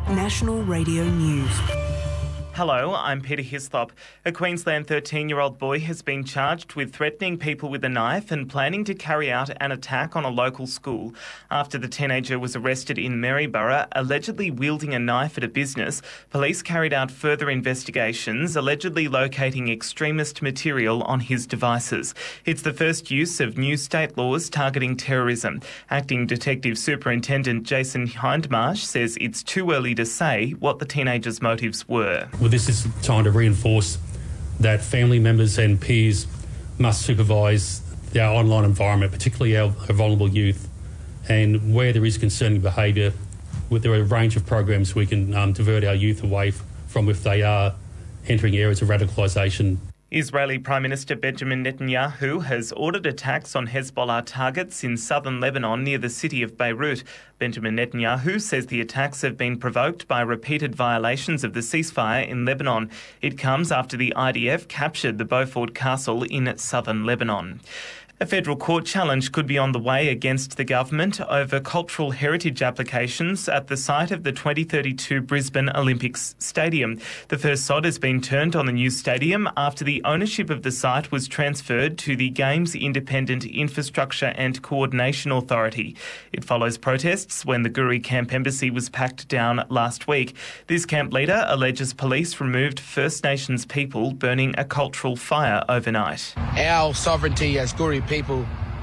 National Radio News. Hello, I'm Peter Hislop. A Queensland 13-year-old boy has been charged with threatening people with a knife and planning to carry out an attack on a local school. After the teenager was arrested in Maryborough, allegedly wielding a knife at a business, police carried out further investigations, allegedly locating extremist material on his devices. It's the first use of new state laws targeting terrorism. Acting Detective Superintendent Jason Hindmarsh says it's too early to say what the teenager's motives were. Well, this is time to reinforce that family members and peers must supervise our online environment, particularly our vulnerable youth. And where there is concerning behaviour, there are a range of programs we can divert our youth away from if they are entering areas of radicalisation. Israeli Prime Minister Benjamin Netanyahu has ordered attacks on Hezbollah targets in southern Lebanon near the city of Beirut. Benjamin Netanyahu says the attacks have been provoked by repeated violations of the ceasefire in Lebanon. It comes after the IDF captured the Beaufort Castle in southern Lebanon. A federal court challenge could be on the way against the government over cultural heritage applications at the site of the 2032 Brisbane Olympics Stadium. The first sod has been turned on the new stadium after the ownership of the site was transferred to the Games Independent Infrastructure and Coordination Authority. It follows protests when the Guri Camp Embassy was packed down last week. This camp leader alleges police removed First Nations people burning a cultural fire overnight. Our sovereignty as Guri people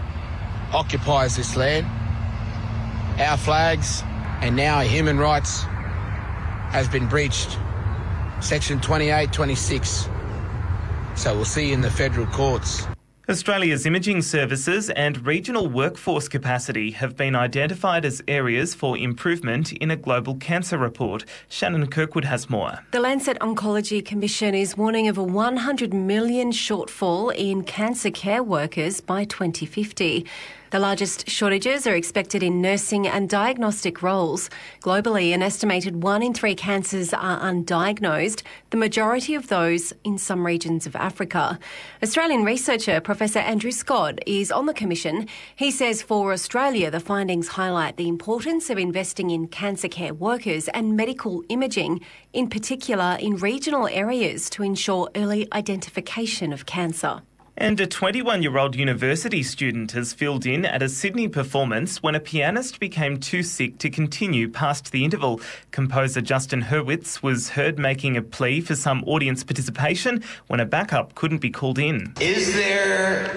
occupies this land. Our flags and now our human rights has been breached. Section 28, 26. So we'll see you in the federal courts. Australia's imaging services and regional workforce capacity have been identified as areas for improvement in a global cancer report. Shannon Kirkwood has more. The Lancet Oncology Commission is warning of a 100 million shortfall in cancer care workers by 2050. The largest shortages are expected in nursing and diagnostic roles. Globally, an estimated 1 in 3 cancers are undiagnosed, the majority of those in some regions of Africa. Australian researcher Professor Andrew Scott is on the Commission. He says for Australia, the findings highlight the importance of investing in cancer care workers and medical imaging, in particular in regional areas, to ensure early identification of cancer. And a 21-year-old university student has filled in at a Sydney performance when a pianist became too sick to continue past the interval. Composer Justin Hurwitz was heard making a plea for some audience participation when a backup couldn't be called in. Is there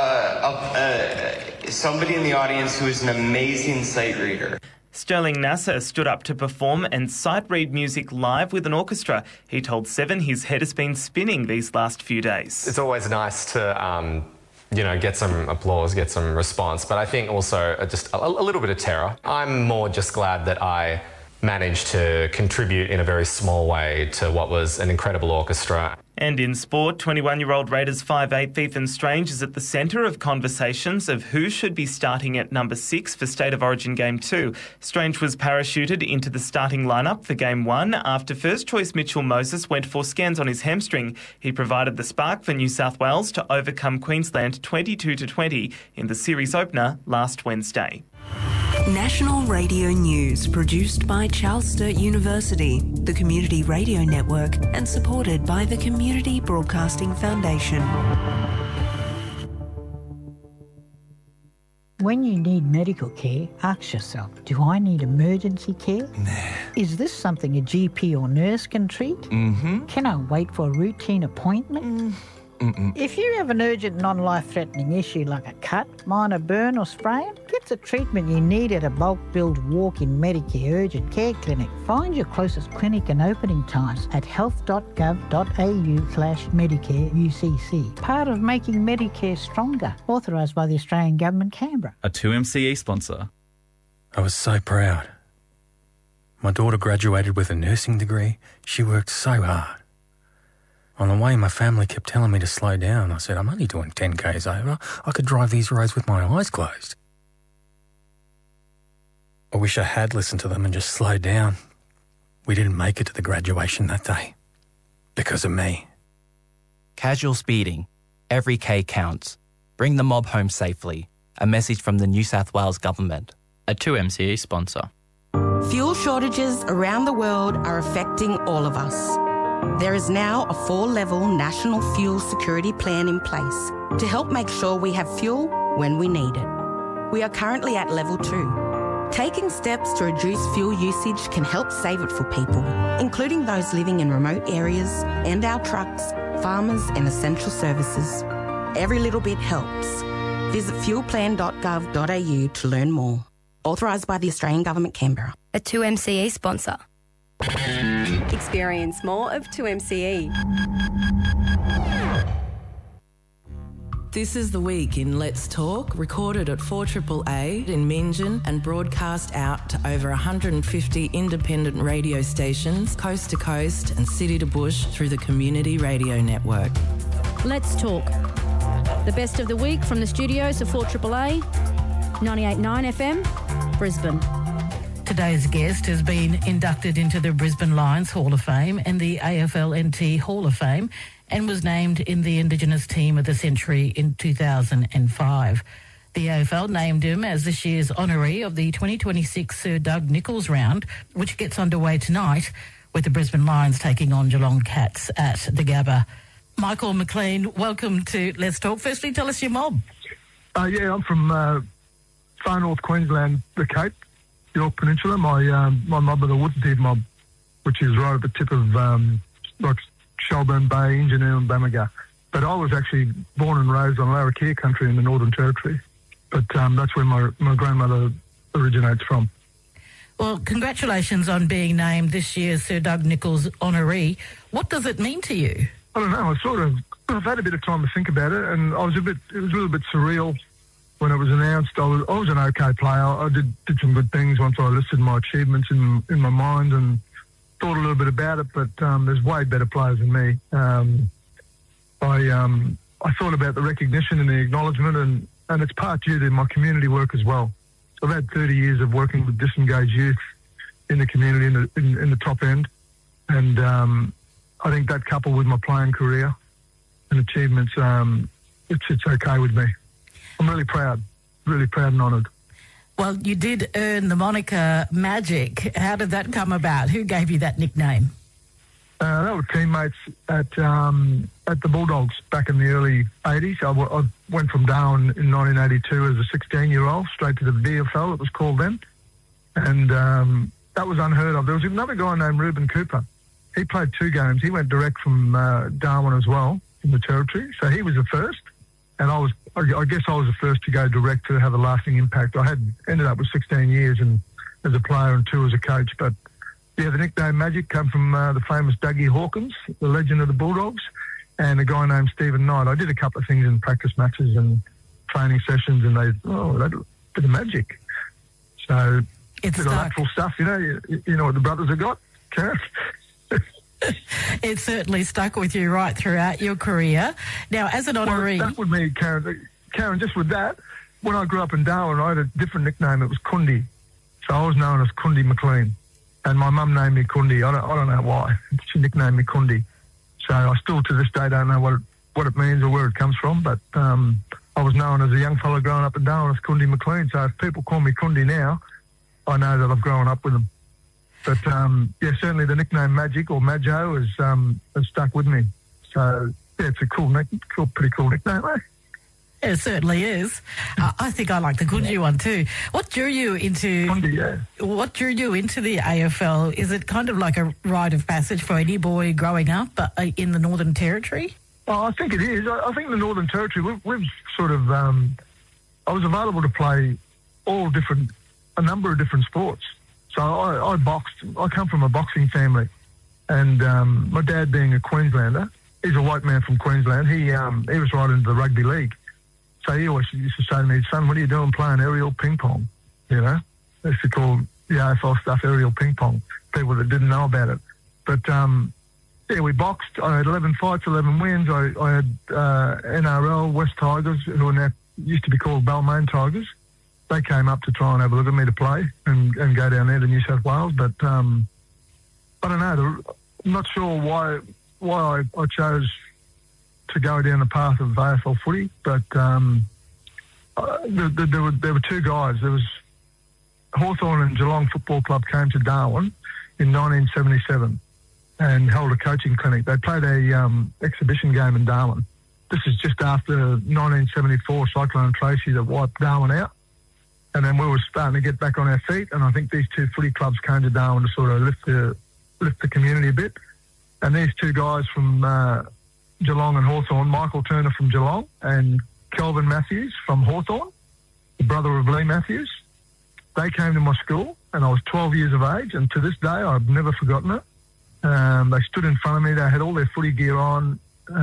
somebody in the audience who is an amazing sight reader? Sterling Nasser stood up to perform and sight-read music live with an orchestra. He told Seven his head has been spinning these last few days. It's always nice to, get some applause, get some response, but I think also just a little bit of terror. I'm more just glad that I managed to contribute in a very small way to what was an incredible orchestra. And in sport, 21-year-old Raiders 5'8" Ethan Strange is at the centre of conversations of who should be starting at number 6 for State of Origin Game 2. Strange was parachuted into the starting lineup for Game 1 after first-choice Mitchell Moses went for scans on his hamstring. He provided the spark for New South Wales to overcome Queensland 22-20 in the series opener last Wednesday. National Radio News, produced by Charles Sturt University, the Community Radio Network, and supported by the Community Broadcasting Foundation. When you need medical care, ask yourself, do I need emergency care? Nah. Is this something a GP or nurse can treat? Mm-hmm. Can I wait for a routine appointment? If you have an urgent non-life-threatening issue like a cut, minor burn or sprain, get the treatment you need at a bulk-billed walk-in Medicare urgent care clinic. Find your closest clinic and opening times at health.gov.au/Medicare UCC. Part of making Medicare stronger. Authorised by the Australian Government, Canberra. A 2MCE sponsor. I was so proud. My daughter graduated with a nursing degree. She worked so hard. On the way, my family kept telling me to slow down. I said, I'm only doing 10 k's over. I could drive these roads with my eyes closed. I wish I had listened to them and just slowed down. We didn't make it to the graduation that day. Because of me. Casual speeding. Every K counts. Bring the mob home safely. A message from the New South Wales Government. A 2MCE sponsor. Fuel shortages around the world are affecting all of us. There is now a 4-level national fuel security plan in place to help make sure we have fuel when we need it. We are currently at level 2. Taking steps to reduce fuel usage can help save it for people, including those living in remote areas and our trucks, farmers and essential services. Every little bit helps. Visit fuelplan.gov.au to learn more. Authorised by the Australian Government, Canberra. A 2MCE sponsor. Experience more of 2MCE. This is The Week in Let's Talk, recorded at 4AAA in Meanjin and broadcast out to over 150 independent radio stations, coast to coast and city to bush through the Community Radio Network. Let's Talk. The best of the week from the studios of 4AAA, 98.9 FM, Brisbane. Today's guest has been inducted into the Brisbane Lions Hall of Fame and the AFL-NT Hall of Fame and was named in the Indigenous Team of the Century in 2005. The AFL named him as this year's honoree of the 2026 Sir Doug Nicholls round, which gets underway tonight with the Brisbane Lions taking on Geelong Cats at the Gabba. Michael McLean, welcome to Let's Talk. Firstly, tell us your mob. Yeah, I'm from far north Queensland, the Cape, York Peninsula. My mob are the Woodsdeed mob, which is right at the tip of like Shelburne Bay, Ingenuity and Bamaga. But I was actually born and raised on Larrakia country in the Northern Territory. But that's where my grandmother originates from. Well, congratulations on being named this year's Sir Doug Nicholls honoree. What does it mean to you? I don't know. I've had a bit of time to think about it, and it was a little bit surreal when it was announced. I was an okay player. I did some good things once I listed my achievements in my mind and thought a little bit about it, but there's way better players than me. I thought about the recognition and the acknowledgement, and it's part due to my community work as well. I've had 30 years of working with disengaged youth in the community in the top end, and I think that coupled with my playing career and achievements, it's okay with me. I'm really proud and honoured. Well, you did earn the moniker Magic. How did that come about? Who gave you that nickname? That were teammates at the Bulldogs back in the early 80s. I went from Darwin in 1982 as a 16-year-old straight to the VFL, it was called then. And that was unheard of. There was another guy named Reuben Cooper. He played 2 games. He went direct from Darwin as well in the Territory. So he was the first. And I guess I was the first to go direct to have a lasting impact. I had ended up with 16 years as a player and 2 as a coach. But, yeah, the nickname Magic came from the famous Dougie Hawkins, the legend of the Bulldogs, and a guy named Stephen Knight. I did a couple of things in practice matches and training sessions, and that bit of magic. So it's a bit of lateral stuff, you know. You know what the brothers have got, Karen? It certainly stuck with you right throughout your career. Now, as an honoree... Well, that would mean, Karen, just with that, when I grew up in Darwin, I had a different nickname. It was Kundi. So I was known as Kundi McLean. And my mum named me Kundi. I don't know why. She nicknamed me Kundi. So I still, to this day, don't know what it means or where it comes from. But I was known as a young fellow growing up in Darwin as Kundi McLean. So if people call me Kundi now, I know that I've grown up with them. But, yeah, certainly the nickname Magic or Majo has stuck with me. So, yeah, it's a pretty cool nickname, eh? It certainly is. I think I like the Kundi one too. What drew you into Kundi, yeah. What drew you into the AFL? Is it kind of like a rite of passage for any boy growing up in the Northern Territory? Oh, I think it is. I think the Northern Territory, we've sort of... I was available to play a number of different sports. So I boxed. I come from a boxing family, and my dad, being a Queenslander, he's a white man from Queensland. He was right into the rugby league, so he always used to say to me, "Son, what are you doing playing aerial ping pong?" You know, they used to call the AFL stuff aerial ping pong. People that didn't know about it, but yeah, we boxed. I had 11 fights, 11 wins. I had NRL West Tigers, who are now used to be called Balmain Tigers. They came up to try and have a look at me to play and go down there to New South Wales. But I don't know. I'm not sure why I chose to go down the path of AFL footy. But there were 2 guys. There was Hawthorn and Geelong Football Club came to Darwin in 1977 and held a coaching clinic. They played a exhibition game in Darwin. This is just after 1974 Cyclone Tracy that wiped Darwin out. And then we were starting to get back on our feet, and I think these two footy clubs came to Darwin to sort of lift the community a bit. And these two guys from Geelong and Hawthorn, Michael Turner from Geelong and Kelvin Matthews from Hawthorn, the brother of Lee Matthews, they came to my school, and I was 12 years of age, and to this day I've never forgotten it. They stood in front of me, they had all their footy gear on,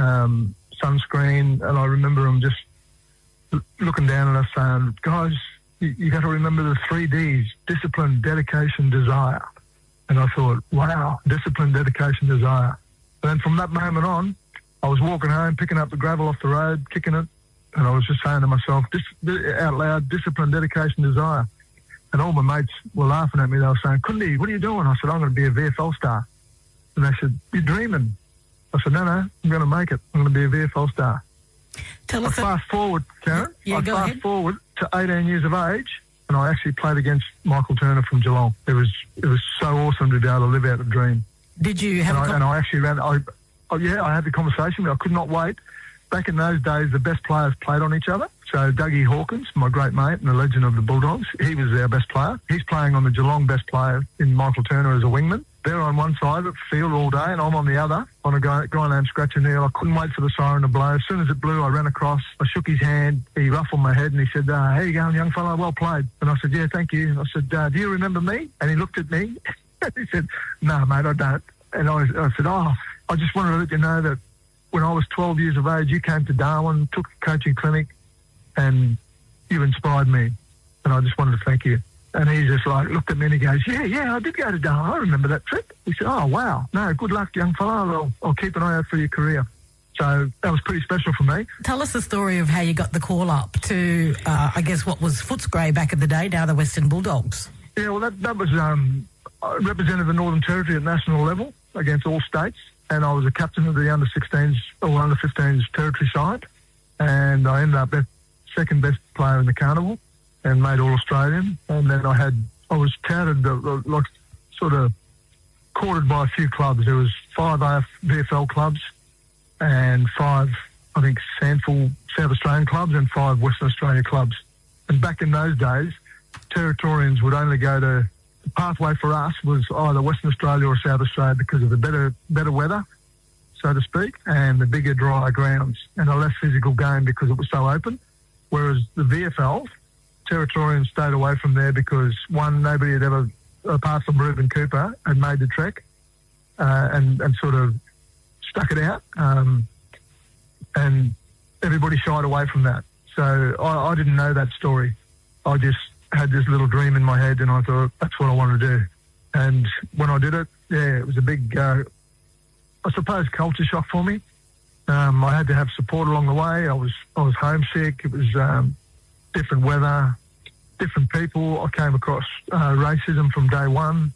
sunscreen, and I remember them just looking down at us saying, guys, you got to remember the 3 Ds, discipline, dedication, desire. And I thought, wow, discipline, dedication, desire. And then from that moment on, I was walking home, picking up the gravel off the road, kicking it, and I was just saying to myself, out loud, discipline, dedication, desire. And all my mates were laughing at me. They were saying, Kundi, what are you doing? I said, I'm going to be a VFL star. And they said, you're dreaming. I said, no, I'm going to make it. I'm going to be a VFL star. Tell us. Fast forward, Karen. Yeah, go ahead. Forward to 18 years of age, and I actually played against Michael Turner from Geelong. It was so awesome to be able to live out a dream. Did you have I actually ran. I had the conversation, but I could not wait. Back in those days, the best players played on each other. So Dougie Hawkins, my great mate and the legend of the Bulldogs, he was our best player. He's playing on the Geelong best player in Michael Turner as a wingman. They're on one side of the field all day, and I'm on the other on a guy named Scratch and Neil. I couldn't wait for the siren to blow. As soon as it blew, I ran across. I shook his hand. He ruffled my head, and he said, how you going, young fella? Well played. And I said, yeah, thank you. And I said, do you remember me? And he looked at me. He said, no, mate, I don't. And I said, I just wanted to let you know that when I was 12 years of age, you came to Darwin, took a coaching clinic, and you inspired me. And I just wanted to thank you. And he just looked at me and he goes, yeah, I did go to Darwin. I remember that trip. He said, oh, wow. No, good luck, young fella. I'll keep an eye out for your career. So that was pretty special for me. Tell us the story of how you got the call up to, I guess, what was Footscray back in the day, now the Western Bulldogs. Yeah, well, that was I represented the Northern Territory at national level against all states, and I was a captain of the under-16s or under-15s territory side, and I ended up second best player in the carnival and made All-Australian. And then I was touted, sort of courted by a few clubs. There was 5 VFL clubs and 5, I think, SANFL South Australian clubs and 5 Western Australia clubs. And back in those days, Territorians would only go to, the pathway for us was either Western Australia or South Australia because of the better weather, so to speak, and the bigger, drier grounds and a less physical game because it was so open. Whereas the VFL, Territorians stayed away from there because, one, nobody had ever, apart from Reuben Cooper, had made the trek and sort of stuck it out, and everybody shied away from that. So I didn't know that story. I just had this little dream in my head, and I thought, that's what I want to do. And when I did it, it was a big, I suppose, culture shock for me. I had to have support along the way. I was homesick. It was different weather, different people. I came across racism from day one.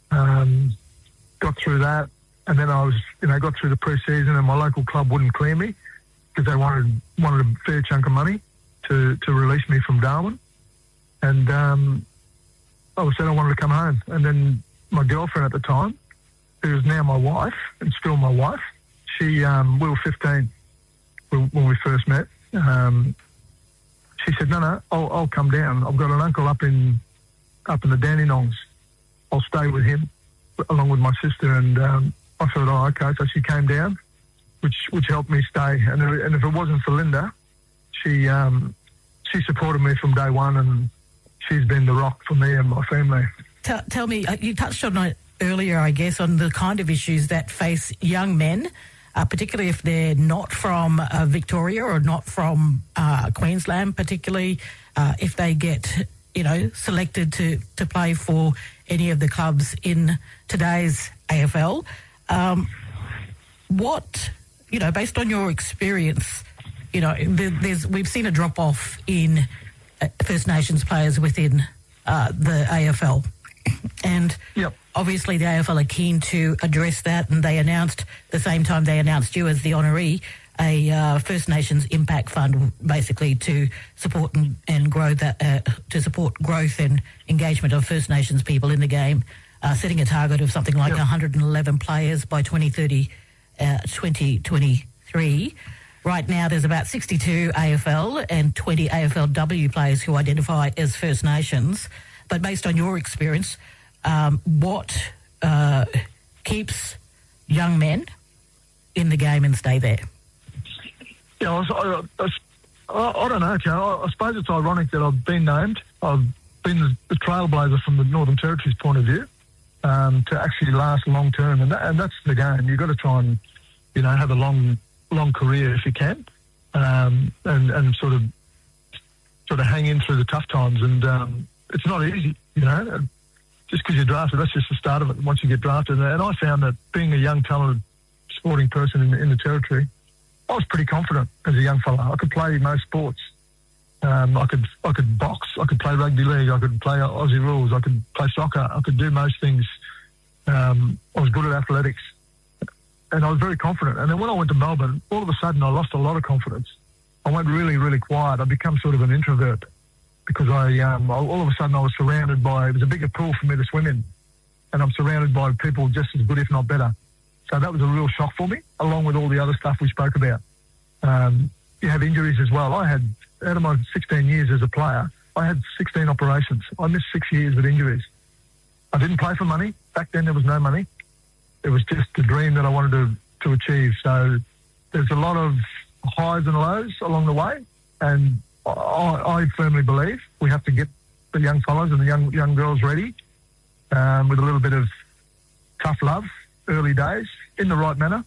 Got through that, and then I was, got through the pre-season, and my local club wouldn't clear me because they wanted a fair chunk of money to release me from Darwin. And I said I wanted to come home. And then my girlfriend at the time, who is now my wife and still my wife, we were 15 when we first met. She said, no, I'll come down. I've got an uncle up in the Dandenongs. I'll stay with him along with my sister. And I thought, okay. So she came down, which helped me stay. And if it wasn't for Linda, she supported me from day one, and she's been the rock for me and my family. Tell me, you touched on it earlier, I guess, on the kind of issues that face young men, particularly if they're not from Victoria or not from Queensland, particularly if they get, selected to play for any of the clubs in today's AFL. Based on your experience, we've seen a drop-off in First Nations players within the AFL. And obviously the AFL are keen to address that, and they announced, the same time they announced you as the honoree, a First Nations impact fund, basically to support and grow that, to support growth and engagement of First Nations people in the game, setting a target of something like 111 players by 2023. Right now, there's about 62 AFL and 20 AFLW players who identify as First Nations. But based on your experience, what keeps young men in the game and stay there? Yeah, I don't know, Karen. I suppose it's ironic that I've been named. I've been the trailblazer from the Northern Territory's point of view to actually last long term, and that's the game. You've got to try and, have a long career if you can, and sort of hang in through the tough times. And it's not easy, Just because you're drafted, that's just the start of it. Once you get drafted, and I found that being a young, talented sporting person in the Territory, I was pretty confident as a young fella. I could play most sports. I could box. I could play rugby league. I could play Aussie rules. I could play soccer. I could do most things. I was good at athletics, and I was very confident. And then when I went to Melbourne, all of a sudden I lost a lot of confidence. I went really, really quiet. I become sort of an introvert because all of a sudden I was surrounded by. It was a bigger pool for me to swim in, and I'm surrounded by people just as good, if not better. So that was a real shock for me, along with all the other stuff we spoke about. You have injuries as well. I had, out of my 16 years as a player, I had 16 operations. I missed 6 years with injuries. I didn't play for money. Back then there was no money. It was just a dream that I wanted to achieve. So there's a lot of highs and lows along the way, and I firmly believe we have to get the young fellas and the young girls ready with a little bit of tough love, early days, in the right manner,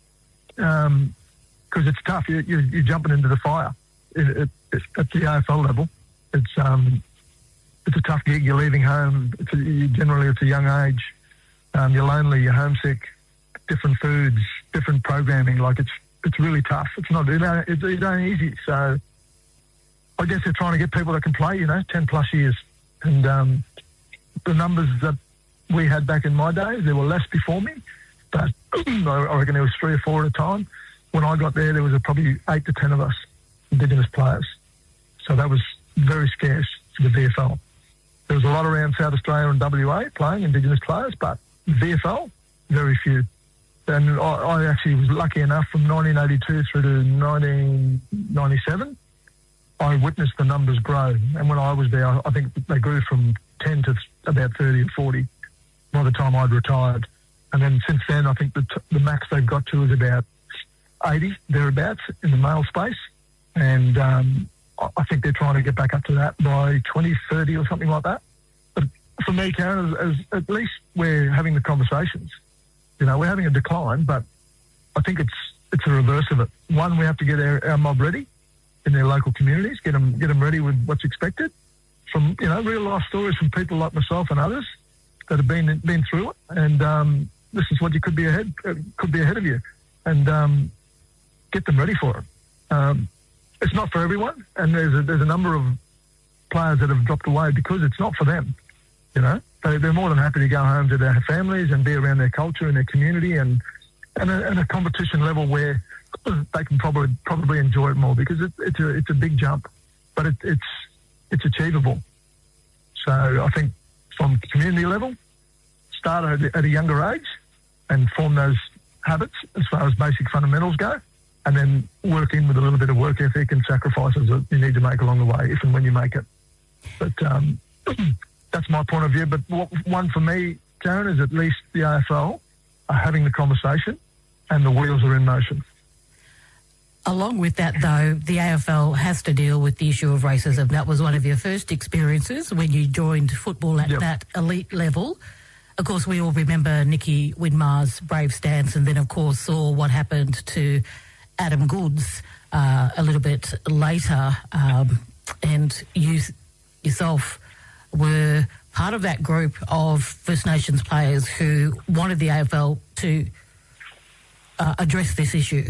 because it's tough. You're jumping into the fire at the AFL level. It's a tough gig. You're leaving home. Generally, it's a young age. You're lonely. You're homesick. Different foods, different programming. Like it's really tough. It's not. It ain't easy. So I guess they're trying to get people that can play. 10 plus years, and the numbers that we had back in my days, there were less before me, but I reckon there was 3 or 4 at a time. When I got there was probably 8 to 10 of us, Indigenous players. So that was very scarce for the VFL. There was a lot around South Australia and WA playing Indigenous players, but VFL, very few. And I actually was lucky enough from 1982 through to 1997, I witnessed the numbers grow. And when I was there, I think they grew from 10 to about 30 and 40 by the time I'd retired. And then since then, I think the max they've got to is about 80, thereabouts, in the male space. And I think they're trying to get back up to that by 2030 or something like that. But for me, Karen, as at least we're having the conversations. We're having a decline, but I think it's a reverse of it. One, we have to get our mob ready in their local communities, get them ready with what's expected from, real life stories from people like myself and others that have been through it. And this is what you could be ahead of you, and get them ready for it. It's not for everyone, and there's a number of players that have dropped away because it's not for them. They're more than happy to go home to their families and be around their culture and their community and a competition level where they can probably enjoy it more, because it's a big jump, but it's achievable. So I think from community level, start at a younger age and form those habits as far as basic fundamentals go, and then work in with a little bit of work ethic and sacrifices that you need to make along the way, if and when you make it. But that's my point of view. But one for me, Karen, is at least the AFL are having the conversation and the wheels are in motion. Along with that, though, the AFL has to deal with the issue of racism. That was one of your first experiences when you joined football at that elite level. Of course, we all remember Nicky Widmar's brave stance, and then, of course, saw what happened to Adam Goodes a little bit later. And you yourself were part of that group of First Nations players who wanted the AFL to address this issue.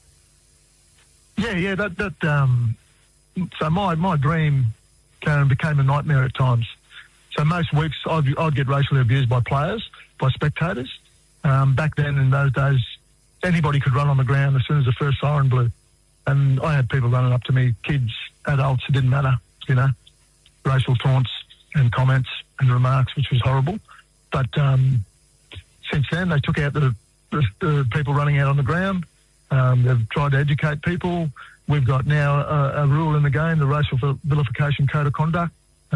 Yeah. So my dream, Karen, became a nightmare at times. So most weeks I'd get racially abused by players, by spectators. Back then, in those days, anybody could run on the ground as soon as the first siren blew. And I had people running up to me, kids, adults, it didn't matter, you know, racial taunts and comments and remarks, which was horrible. But since then, they took out the people running out on the ground. They've tried to educate people. We've got now a rule in the game, the Racial Vilification Code of Conduct,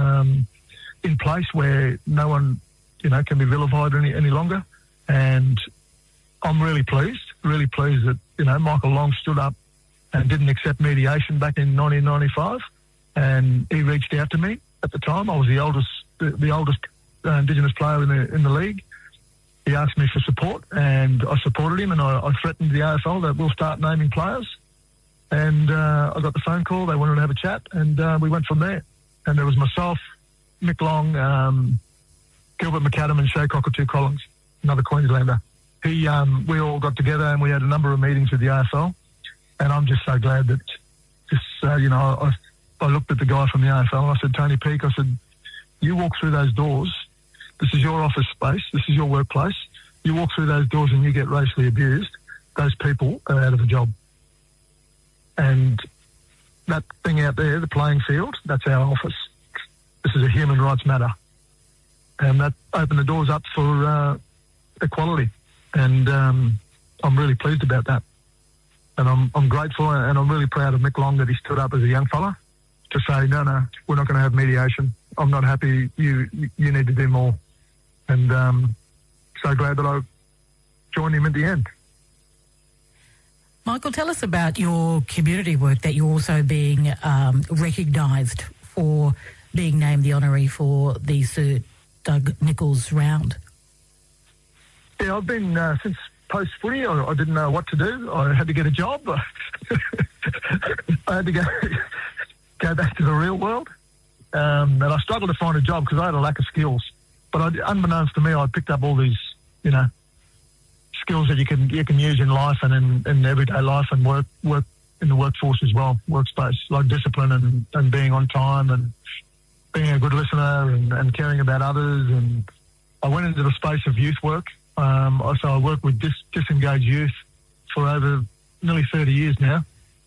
in place where no one, you know, can be vilified any longer. And I'm really pleased that, you know, Michael Long stood up and didn't accept mediation back in 1995. And he reached out to me at the time. I was the oldest Indigenous player in the league. He asked me for support, and I supported him, and I threatened the AFL that we'll start naming players. And I got the phone call. They wanted to have a chat, and we went from there. And there was myself, Mick Long, Gilbert McAdam, and Shay Cockatoo Collins, another Queenslander. We all got together, and we had a number of meetings with the AFL. And I'm just so glad that you know, I looked at the guy from the AFL, and I said, Tony Peake, I said, you walk through those doors. This is your office space. This is your workplace. You walk through those doors and you get racially abused. Those people are out of a job. And that thing out there, the playing field, that's our office. This is a human rights matter. And that opened the doors up for equality. And I'm really pleased about that. And I'm grateful, and I'm really proud of Mick Long that he stood up as a young fella to say, no, we're not going to have mediation. I'm not happy. You need to do more. And so glad that I joined him at the end. Michael, tell us about your community work, that you're also being recognised for being named the honoree for the Sir Doug Nicholls round. Yeah, I've been, since post-footy, I didn't know what to do. I had to get a job. I had to go back to the real world. And I struggled to find a job because I had a lack of skills. But unbeknownst to me, I picked up all these, you know, skills that you can use in life and in everyday life, and work in the workforce as well, workspace, like discipline and being on time and being a good listener and caring about others. And I went into the space of youth work. So I work with disengaged youth for over nearly 30 years now.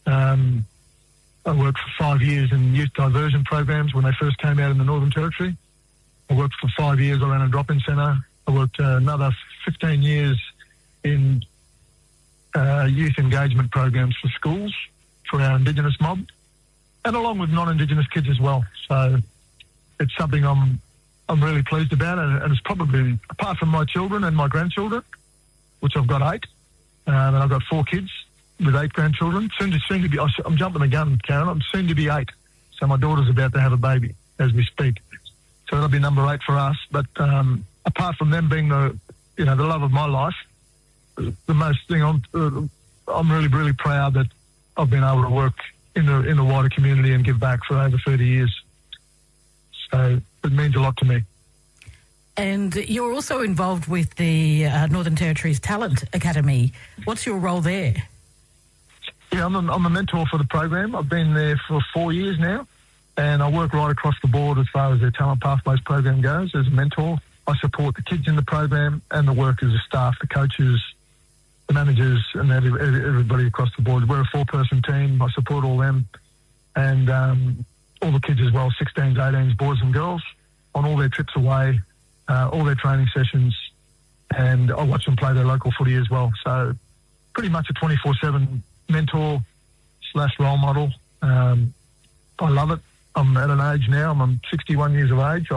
I worked for 5 years in youth diversion programs when they first came out in the Northern Territory. I worked for 5 years around a drop-in centre. I worked another 15 years in youth engagement programs for schools for our Indigenous mob, and along with non-Indigenous kids as well. So it's something I'm really pleased about, and it's probably, apart from my children and my grandchildren, which I've got 8, and I've got 4 kids with 8 grandchildren. Soon to be, I'm jumping the gun, Karen. I'm soon to be 8. So my daughter's about to have a baby as we speak. So that'll be number 8 for us. But apart from them being the love of my life, the most thing I'm really, really proud that I've been able to work in the wider community and give back for over 30 years. So it means a lot to me. And you're also involved with the Northern Territory's Talent Academy. What's your role there? Yeah, I'm a mentor for the program. I've been there for 4 years now, and I work right across the board as far as their Talent Pathways program goes. As a mentor, I support the kids in the program and the workers, the staff, the coaches, the managers, and everybody across the board. We're a 4-person team. I support all them, and all the kids as well, 16s, 18s, boys and girls, on all their trips away, all their training sessions, and I watch them play their local footy as well. So pretty much a 24/7 mentor / role model. I love it. I'm at an age now, I'm 61 years of age.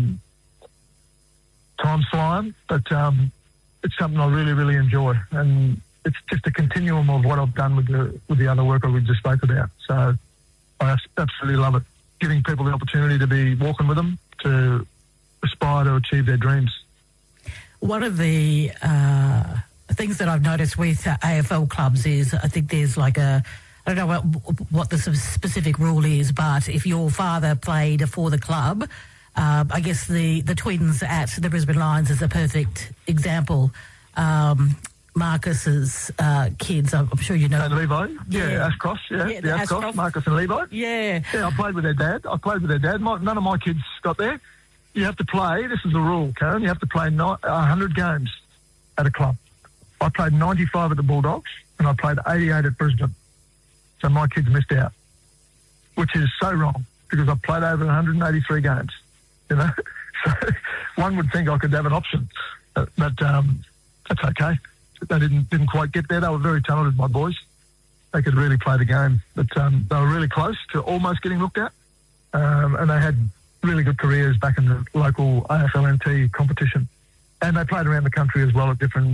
Time's flying, but it's something I really, really enjoy. And it's just a continuum of what I've done with the other work I just spoke about. So I absolutely love it. Giving people the opportunity to be walking with them, to aspire to achieve their dreams. One of the things that I've noticed with AFL clubs is, I think there's like I don't know what the specific rule is, but if your father played for the club, I guess the twins at the Brisbane Lions is a perfect example. Marcus's kids, I'm sure you know. And Levi, Ashcross, the Ashcross, Marcus and Levi. Yeah, I played with their dad. None of my kids got there. You have to play, this is the rule, Karen, you have to play 100 games at a club. I played 95 at the Bulldogs and I played 88 at Brisbane. So my kids missed out, which is so wrong because I played over 183 games, you know. So one would think I could have an option, but that's okay. They didn't quite get there. They were very talented, my boys. They could really play the game, but they were really close to almost getting looked at, and they had really good careers back in the local AFLNT competition, and they played around the country as well at different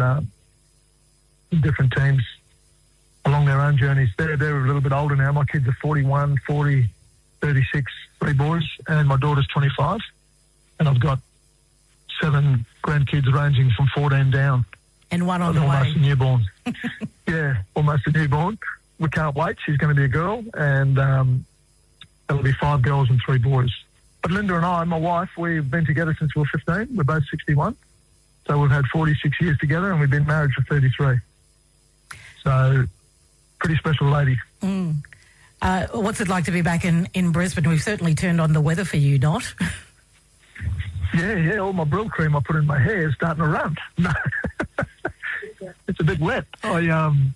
teams along their own journeys. They're a little bit older now. My kids are 41, 40, 36, 3 boys, and my daughter's 25, and I've got 7 grandkids ranging from 14 down. And one on the way. Almost a newborn. Yeah, almost a newborn. We can't wait. She's going to be a girl, and there'll be 5 girls and 3 boys. But Linda and I, my wife, we've been together since we were 15. We're both 61. So we've had 46 years together, and we've been married for 33. So, pretty special lady. What's it like to be back in Brisbane? We've certainly turned on the weather for you, not? Yeah, all my Brill cream I put in my hair is starting to run. It's a bit wet. It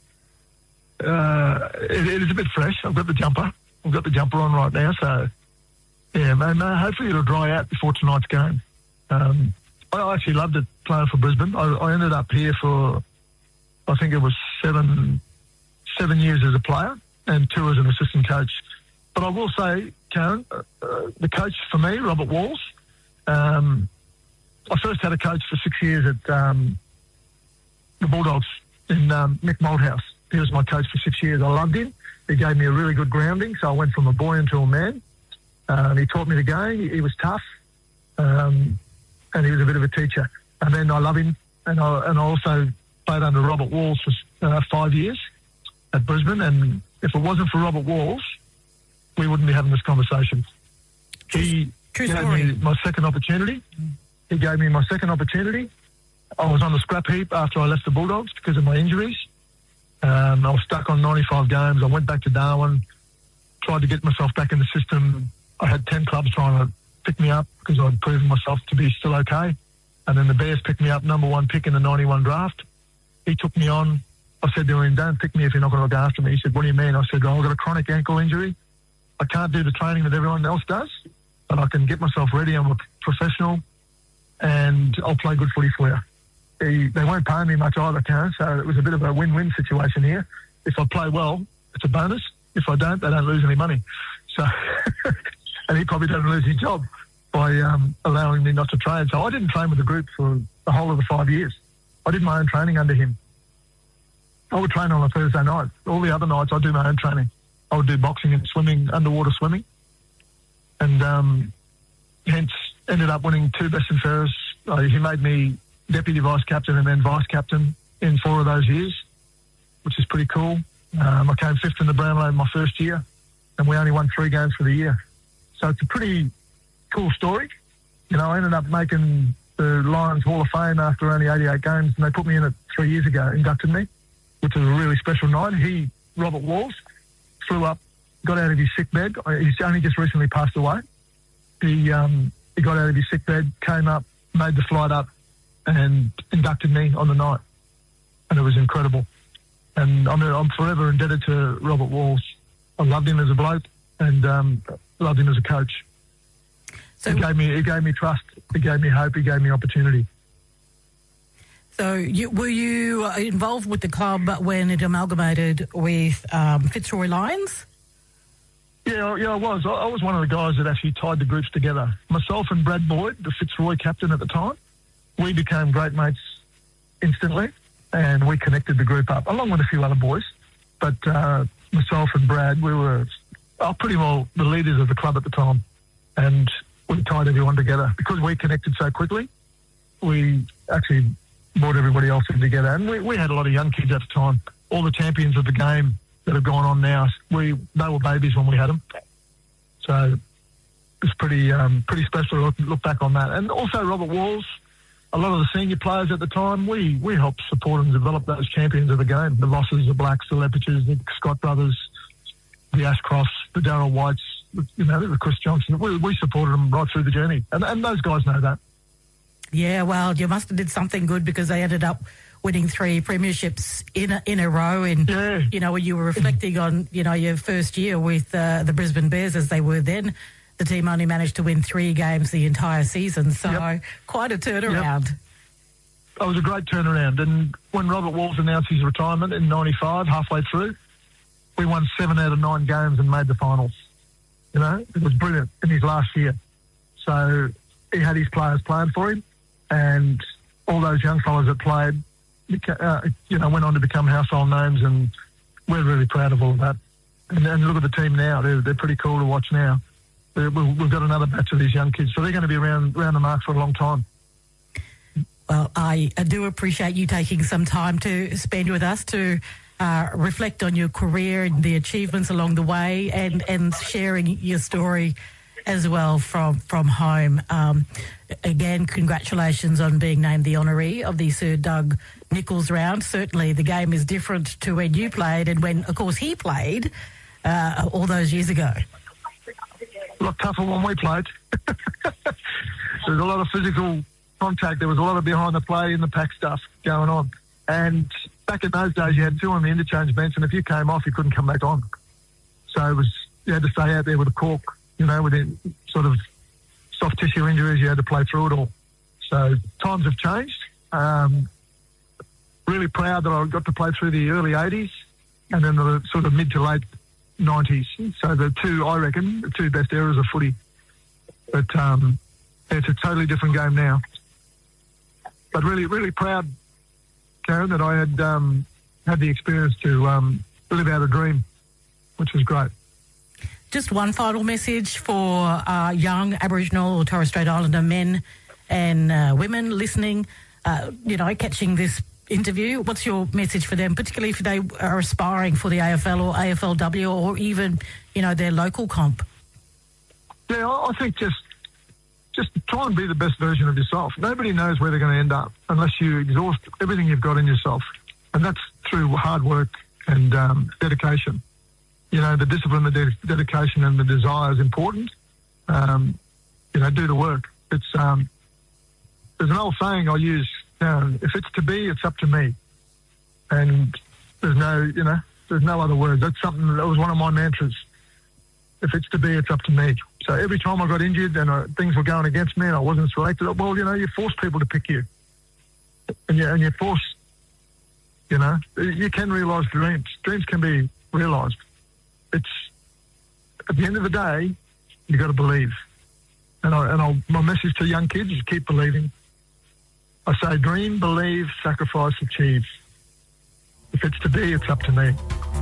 is a bit fresh. I've got the jumper. On right now, so yeah, man. Hopefully it'll dry out before tonight's game. I actually loved it playing for Brisbane. I ended up here for, I think it was seven years as a player and 2 as an assistant coach. But I will say, Karen, the coach for me, Robert Walls. I first had a coach for 6 years at the Bulldogs in Mick Malthouse. He was my coach for 6 years. I loved him. He gave me a really good grounding, so I went from a boy into a man. He taught me the game. He was tough, and he was a bit of a teacher. And then I love him, and I also played under Robert Walls for 5 years at Brisbane. And if it wasn't for Robert Walls, we wouldn't be having this conversation. He gave me my second opportunity. I was on the scrap heap after I left the Bulldogs because of my injuries. I was stuck on 95 games. I went back to Darwin, tried to get myself back in the system. I had 10 clubs trying to pick me up because I'd proven myself to be still okay. And then the Bears picked me up, number 1 pick in the 91 draft. He took me on. I said to him, don't pick me if you're not going to look after me. He said, what do you mean? I said, I've got a chronic ankle injury. I can't do the training that everyone else does, but I can get myself ready. I'm a professional, and I'll play good footy for you. They won't pay me much either, Karen, so it was a bit of a win-win situation here. If I play well, it's a bonus. If I don't, they don't lose any money. So, and he probably doesn't lose his job by allowing me not to train. So I didn't train with the group for the whole of the 5 years. I did my own training under him. I would train on a Thursday night. All the other nights I do my own training. I would do boxing and swimming, underwater swimming. And hence ended up winning 2 best and fairest. He made me deputy vice captain and then vice captain in 4 of those years, which is pretty cool. I came 5th in the Brownlow my first year, and we only won 3 games for the year. So it's a pretty cool story. You know, I ended up making the Lions Hall of Fame after only 88 games, and they put me in it 3 years ago, inducted me, which was a really special night. Robert Walls, flew up, got out of his sick bed. He's only just recently passed away. He got out of his sick bed, came up, made the flight up, and inducted me on the night. And it was incredible. And I'm forever indebted to Robert Walls. I loved him as a bloke and loved him as a coach. So he gave me trust. He gave me hope. He gave me opportunity. So were you involved with the club when it amalgamated with Fitzroy Lions? Yeah, I was. I was one of the guys that actually tied the groups together. Myself and Brad Boyd, the Fitzroy captain at the time, we became great mates instantly, and we connected the group up, along with a few other boys. But myself and Brad, we were pretty well the leaders of the club at the time, and we tied everyone together. Because we connected so quickly, we actually brought everybody else in together. And we had a lot of young kids at the time. All the champions of the game that have gone on now, they were babies when we had them. So it's pretty special to look back on that. And also Robert Walls, a lot of the senior players at the time, we helped support and develop those champions of the game. The Rosses, the Blacks, the Leppiches, the Scott brothers, the Ashcrofts, the Darryl Whites, the Chris Johnson. We supported them right through the journey. And those guys know that. Yeah, well, you must have did something good because they ended up winning 3 premierships in a row, and you know, when you were reflecting on, you know, your first year with the Brisbane Bears as they were then, the team only managed to win 3 games the entire season, so quite a turnaround. It was a great turnaround, and when Robert Walls announced his retirement in '95, halfway through, we won 7 out of 9 games and made the finals. You know, it was brilliant in his last year. So he had his players playing for him, and all those young fellas that played, you know, went on to become household names, and we're really proud of all of that. And look at the team now; they're pretty cool to watch now. We've got another batch of these young kids, so they're going to be around the mark for a long time. Well, I do appreciate you taking some time to spend with us to reflect on your career and the achievements along the way, and sharing your story as well from home. Again, congratulations on being named the honoree of the Sir Doug Nicholls round. Certainly the game is different to when you played and when, of course, he played all those years ago. A lot tougher when we played. There's a lot of physical contact. There was a lot of behind the play, in the pack stuff going on. And back in those days, you had 2 on the interchange bench, and if you came off, you couldn't come back on. So you had to stay out there with a cork, you know, with sort of soft tissue injuries. You had to play through it all. So times have changed. Really proud that I got to play through the early 80s and then the sort of mid to late 90s. So the 2, I reckon, the 2 best eras of footy. But it's a totally different game now. But really, really proud, Karen, that I had the experience to live out a dream, which was great. Just one final message for young Aboriginal or Torres Strait Islander men and women listening, you know, catching this interview. What's your message for them, particularly if they are aspiring for the AFL or AFLW or even, you know, their local comp? Yeah, I think just try and be the best version of yourself. Nobody knows where they're going to end up unless you exhaust everything you've got in yourself. And that's through hard work and dedication. You know, the discipline, the dedication and the desire is important. You know, do the work. It's there's an old saying I use, if it's to be, it's up to me. And there's no other words. That's something that was one of my mantras. If it's to be, it's up to me. So every time I got injured and things were going against me and I wasn't selected, well, you know, you force people to pick you. And you force, you know, you can realise dreams. Dreams can be realised. It's, at the end of the day, you got to believe. And my message to young kids is keep believing. I say dream, believe, sacrifice, achieve. If it's to be, it's up to me.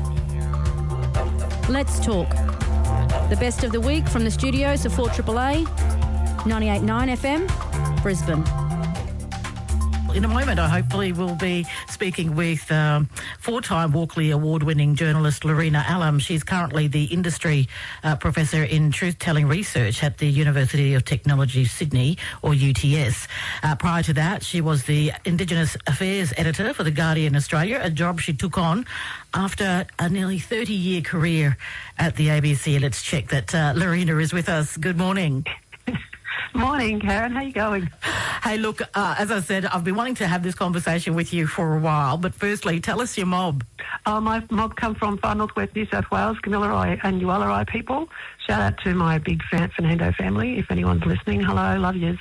Let's talk. The best of the week from the studios of 4AAA, 98.9 FM, Brisbane. In a moment, I hopefully will be speaking with 4-time Walkley Award-winning journalist Lorena Allam. She's currently the industry professor in truth-telling research at the University of Technology, Sydney, or UTS. Prior to that, she was the Indigenous Affairs editor for The Guardian Australia, a job she took on after a nearly 30-year career at the ABC. Let's check that Lorena is with us. Good morning. Morning, Karen. How you going? Hey, look, as I said, I've been wanting to have this conversation with you for a while, but firstly, tell us your mob. My mob come from far northwest New South Wales, Kamilaroi and Yuwalarai people. Shout out to my big fan, Fernando family, if anyone's listening. Hello, love yous.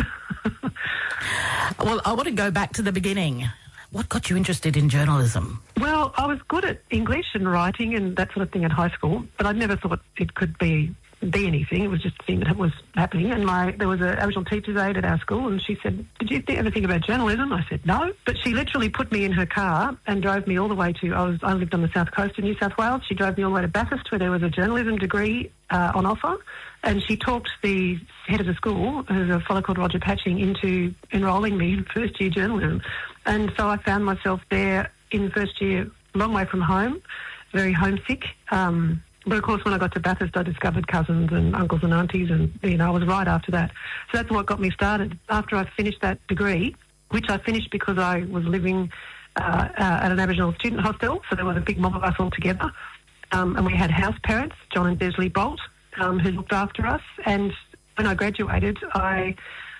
Well, I want to go back to the beginning. What got you interested in journalism? Well, I was good at English and writing and that sort of thing at high school, but I never thought it could be anything. It was just a thing that was happening. And there was an Aboriginal teacher's aide at our school, and she said, "Did you ever think about journalism?" I said, "No." But she literally put me in her car and drove me all the way to, I lived on the south coast of New South Wales. She drove me all the way to Bathurst, where there was a journalism degree on offer. And she talked the head of the school, who's a fellow called Roger Patching, into enrolling me in first year journalism. And so I found myself there in first year, a long way from home, very homesick. But, of course, when I got to Bathurst, I discovered cousins and uncles and aunties, and, you know, I was right after that. So that's what got me started. After I finished that degree, which I finished because I was living at an Aboriginal student hostel, so there was a big mob of us all together, and we had house parents, John and Besley Bolt, who looked after us. And when I graduated, I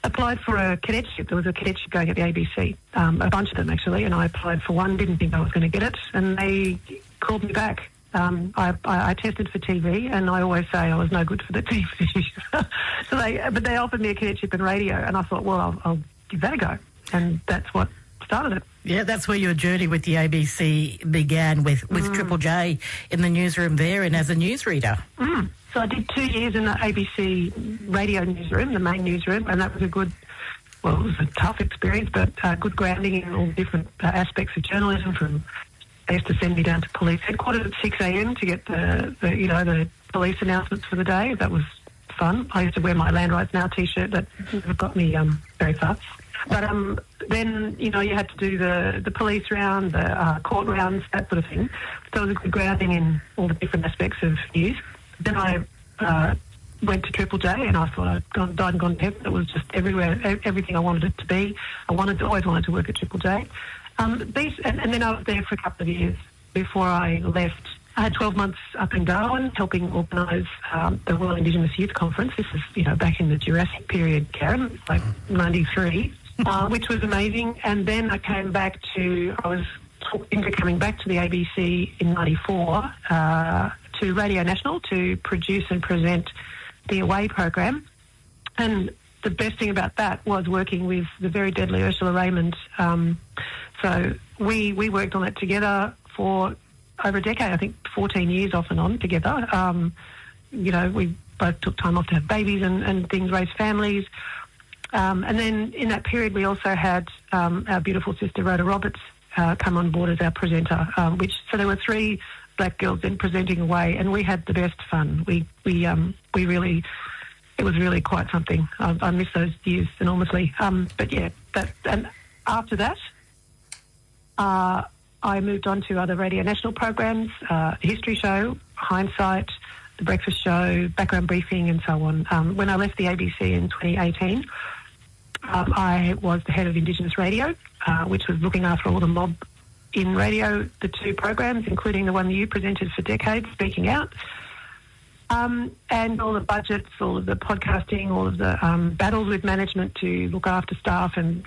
applied for a cadetship. There was a cadetship going at the ABC, a bunch of them actually, and I applied for one, didn't think I was going to get it, and they called me back. I tested for TV, and I always say I was no good for the TV. But they offered me a cadetship in radio, and I thought, well, I'll give that a go, and that's what started it. Yeah, that's where your journey with the ABC began, with Triple J in the newsroom there and as a newsreader. So I did 2 years in the ABC radio newsroom, the main newsroom, and that was it was a tough experience, but good grounding in all different aspects of journalism. They used to send me down to police headquarters at 6 a.m. to get the police announcements for the day. That was fun. I used to wear my Land Rights Now T-shirt. That got me very far. But then, you had to do the police round, the court rounds, that sort of thing. So it was a good grounding in all the different aspects of news. Then I went to Triple J, and I thought I'd died and gone to heaven. It was just everywhere, everything I wanted it to be. Always wanted to work at Triple J. And then I was there for a couple of years before I left. I had 12 months up in Darwin helping organise the Royal Indigenous Youth Conference. This is, back in the Jurassic period, Karen, like 93, which was amazing. And then I came back I was into coming back to the ABC in 94 to Radio National to produce and present the Away program. And the best thing about that was working with the very deadly Ursula Raymond. So we worked on it together for over a decade, I think 14 years off and on together. We both took time off to have babies and things, raise families. And then in that period, we also had our beautiful sister Rhoda Roberts come on board as our presenter, so there were 3 black girls then presenting Away, and we had the best fun. We really, it was really quite something. I miss those years enormously. But yeah, and after that, I moved on to other Radio National programs, the History Show, Hindsight, The Breakfast Show, Background Briefing, and so on. When I left the ABC in 2018, I was the head of Indigenous Radio, which was looking after all the mob in radio, the 2 programs, including the one that you presented for decades, Speaking Out, and all the budgets, all of the podcasting, all of the battles with management to look after staff and,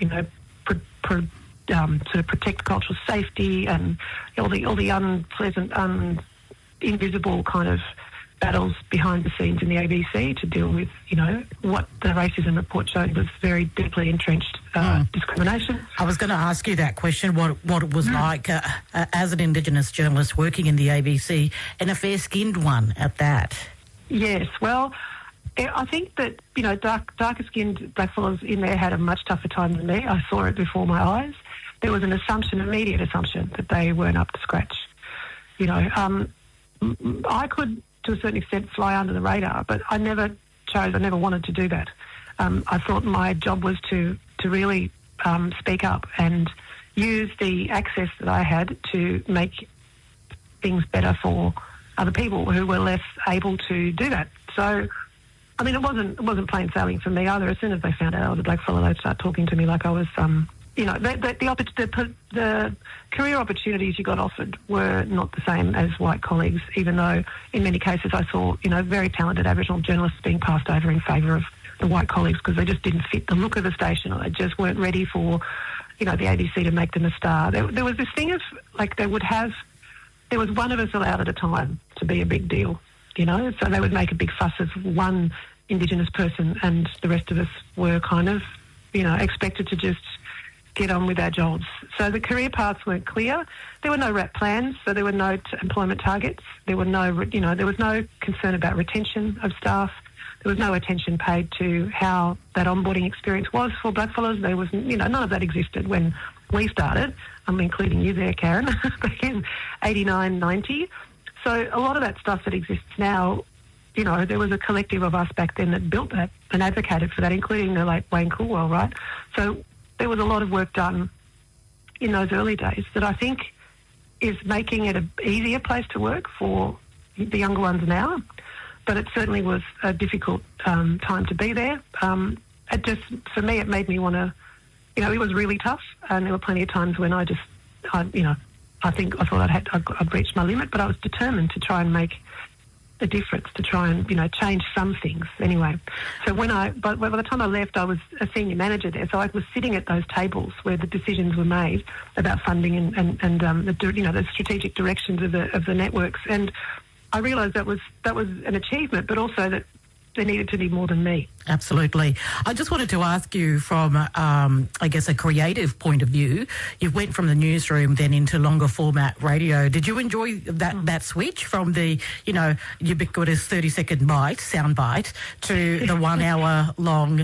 to protect cultural safety and all the unpleasant, invisible kind of battles behind the scenes in the ABC to deal with, what the racism report showed was very deeply entrenched discrimination. I was going to ask you that question, what it was like as an Indigenous journalist working in the ABC, and a fair-skinned one at that. Yes, well, I think that, darker-skinned blackfellas in there had a much tougher time than me. I saw it before my eyes. There was an immediate assumption that they weren't up to scratch. I could, to a certain extent, fly under the radar, but I never wanted to do that. I thought my job was to really speak up and use the access that I had to make things better for other people who were less able to do that. So, I mean, it wasn't plain sailing for me either. As soon as they found out I was a blackfella, they'd start talking to me like I was the career opportunities you got offered were not the same as white colleagues, even though in many cases I saw, very talented Aboriginal journalists being passed over in favour of the white colleagues because they just didn't fit the look of the station, or they just weren't ready for, the ABC to make them a star. There was this thing of, there was one of us allowed at a time to be a big deal, so they would make a big fuss of one Indigenous person and the rest of us were kind of, expected to just get on with our jobs. So the career paths weren't clear. There were no RAP plans, so there were no employment targets. There were there was no concern about retention of staff. There was no attention paid to how that onboarding experience was for blackfellas. There was, none of that existed when we started. I'm including you there, Karen, back in 89, 90. So a lot of that stuff that exists now, there was a collective of us back then that built that and advocated for that, including the late Wayne Coolwell, right? So there was a lot of work done in those early days that I think is making it an easier place to work for the younger ones now. But it certainly was a difficult time to be there. For me, it made me want to, it was really tough. And there were plenty of times when I thought I'd reached my limit, but I was determined to try and make a difference, to try and, change some things anyway. So by the time I left, I was a senior manager there, so I was sitting at those tables where the decisions were made about funding and the strategic directions of the networks. And I realised that was an achievement, but also that there needed to be more than me. Absolutely. I just wanted to ask you from, I guess, a creative point of view. You went from the newsroom then into longer format radio. Did you enjoy that switch from the, ubiquitous 30-second sound bite to the 1 hour long,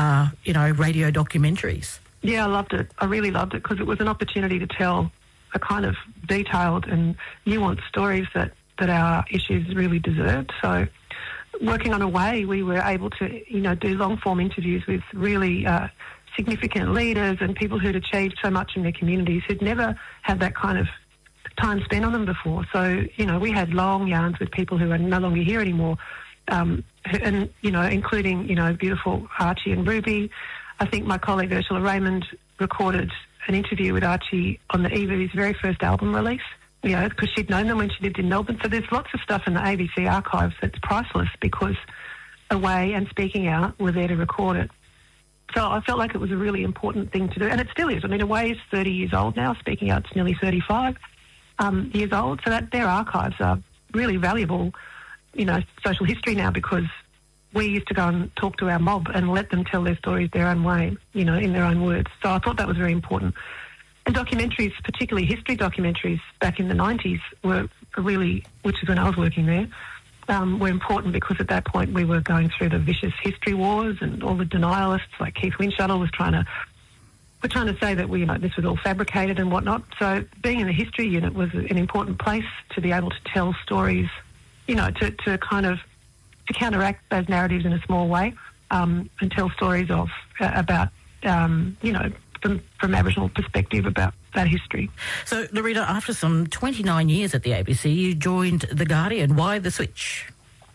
radio documentaries? Yeah, I loved it. I really loved it because it was an opportunity to tell a kind of detailed and nuanced stories that our issues really deserved. So working on Away, we were able to, do long-form interviews with really significant leaders and people who'd achieved so much in their communities who'd never had that kind of time spent on them before. So, we had long yarns with people who are no longer here anymore, and, including, beautiful Archie and Ruby. I think my colleague Ursula Raymond recorded an interview with Archie on the eve of his very first album release, because she'd known them when she lived in Melbourne. So there's lots of stuff in the ABC archives that's priceless because Away and Speaking Out were there to record it. So I felt like it was a really important thing to do, and it still is. I mean, Away is 30 years old now. Speaking Out's nearly 35 years old. So that their archives are really valuable, social history now, because we used to go and talk to our mob and let them tell their stories their own way, in their own words. So I thought that was very important. And documentaries, particularly history documentaries back in the 90s, were really, which is when I was working there, were important because at that point we were going through the vicious history wars, and all the denialists like Keith Windschuttle were trying to say that this was all fabricated and whatnot. So being in the history unit was an important place to be able to tell stories, to counteract those narratives in a small way, and tell stories about from Aboriginal perspective about that history. So, Loretta, after some 29 years at the ABC, you joined The Guardian. Why the switch?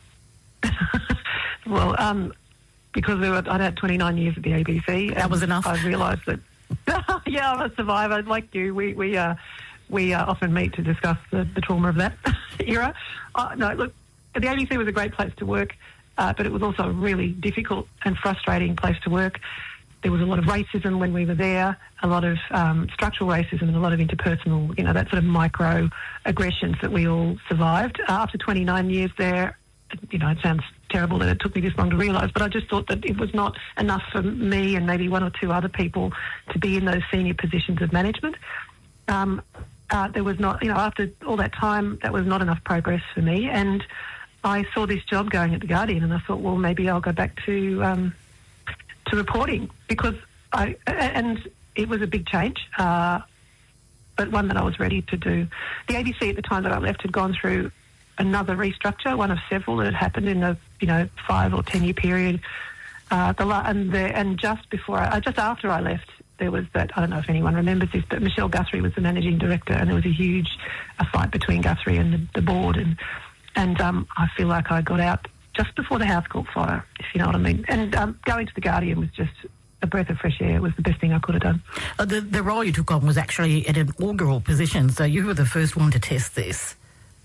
Well, because I'd had 29 years at the ABC. That was enough? I realised that, yeah, I'm a survivor like you. We often meet to discuss the trauma of that era. No, look, the ABC was a great place to work, but it was also a really difficult and frustrating place to work. There was a lot of racism when we were there, a lot of structural racism and a lot of interpersonal, that sort of micro aggressions that we all survived. After 29 years there, it sounds terrible that it took me this long to realise, but I just thought that it was not enough for me and maybe one or two other people to be in those senior positions of management. There was not, after all that time, that was not enough progress for me. And I saw this job going at The Guardian and I thought, well, maybe I'll go back to reporting, because and it was a big change, but one that I was ready to do. The ABC at the time that I left had gone through another restructure, one of several that had happened in the 5 or 10 year period. And just after I left, there was that, I don't know if anyone remembers this, but Michelle Guthrie was the managing director, and there was a fight between Guthrie and the board, and I feel like I got out just before the house caught fire, if you know what I mean. And going to The Guardian was just a breath of fresh air. It was the best thing I could have done. The role you took on was actually at an inaugural position, so you were the first one to test this.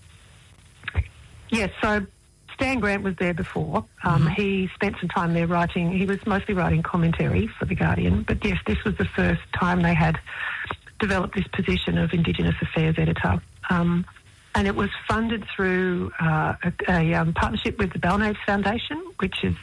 Yes, so Stan Grant was there before. He spent some time there writing. He was mostly writing commentary for The Guardian, but yes, this was the first time they had developed this position of Indigenous Affairs editor. And it was funded through a partnership with the Balnave Foundation, which is